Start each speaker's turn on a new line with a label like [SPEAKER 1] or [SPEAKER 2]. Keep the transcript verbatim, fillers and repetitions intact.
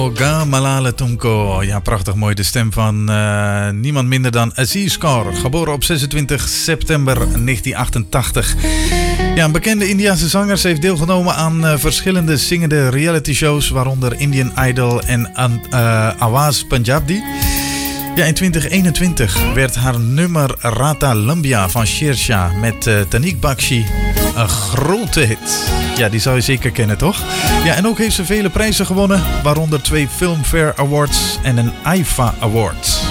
[SPEAKER 1] Ga Malala Tumko. Ja, prachtig mooi. De stem van uh, niemand minder dan Aziz Kaur. Geboren op zesentwintig september negentien achtentachtig. Ja, een bekende Indiase zanger. Ze heeft deelgenomen aan uh, verschillende zingende reality shows, waaronder Indian Idol en uh, Awaz Punjabi. Ja, in twintig eenentwintig werd haar nummer Rata Lumbia van Shersha met uh, Tanik Bakshi een grote hit. Ja, die zou je zeker kennen, toch? Ja, en ook heeft ze vele prijzen gewonnen, waaronder twee Filmfare Awards en een I F A Award.